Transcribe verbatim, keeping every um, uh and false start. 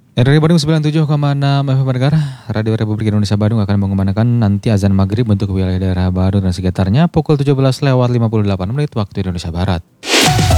R R I Bandung sembilan puluh tujuh koma enam F M Pendengar, Radio Republik Indonesia Bandung akan mengumandangkan nanti azan maghrib untuk wilayah daerah Bandung dan sekitarnya pukul tujuh belas lewat lima puluh delapan menit waktu Indonesia Barat.